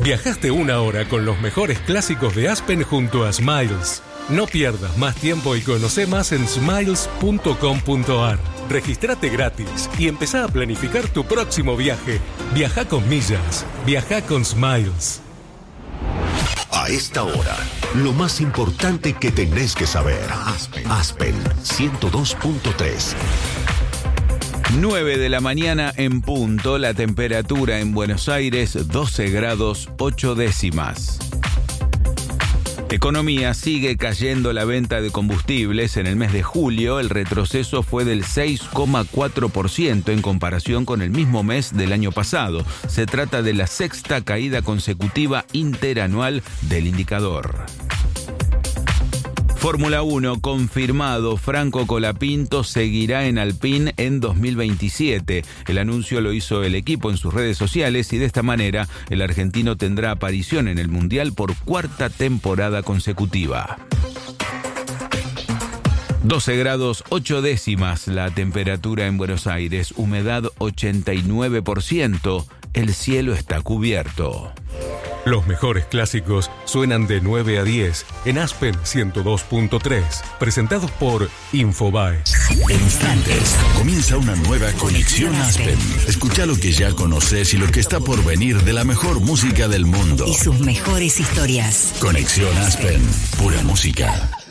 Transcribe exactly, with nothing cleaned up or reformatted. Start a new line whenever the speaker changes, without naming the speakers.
Viajaste una hora con los mejores clásicos de Aspen junto a Smiles. No pierdas más tiempo y conoce más en smiles punto com punto a r. Regístrate gratis y empezá a planificar tu próximo viaje. Viaja con millas. Viaja con Smiles.
A esta hora, lo más importante que tenés que saber. Aspen, Aspen ciento dos punto tres.
nueve de la mañana en punto, la temperatura en Buenos Aires doce grados ocho décimas. Economía: sigue cayendo la venta de combustibles. En el mes de julio el retroceso fue del seis coma cuatro por ciento en comparación con el mismo mes del año pasado. Se trata de la sexta caída consecutiva interanual del indicador. Fórmula uno, confirmado, Franco Colapinto seguirá en Alpine en dos mil veintisiete. El anuncio lo hizo el equipo en sus redes sociales y de esta manera el argentino tendrá aparición en el Mundial por cuarta temporada consecutiva. doce grados ocho décimas la temperatura en Buenos Aires, humedad ochenta y nueve por ciento, el cielo está cubierto.
Los mejores clásicos suenan de nueve a diez en Aspen ciento dos punto tres, presentados por Infobae.
En instantes, comienza una nueva conexión Aspen. Escucha lo que ya conoces y lo que está por venir de la mejor música del mundo.
Y sus mejores historias.
Conexión Aspen, pura música.